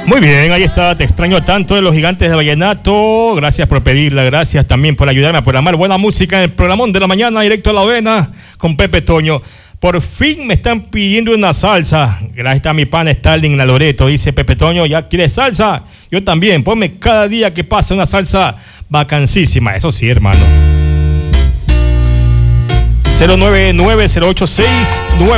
Muy bien, ahí está, te extraño tanto de los Gigantes de Vallenato. Gracias por pedirla, gracias también por ayudarme a programar buena música en el programón de la mañana, directo a la avena, con Pepe Toño. Por fin me están pidiendo una salsa. Gracias a mi pana Stalin La Loreto, dice Pepe Toño, ¿ya quieres salsa? Yo también, ponme cada día que pasa una salsa vacancísima, eso sí, hermano. 099-086-9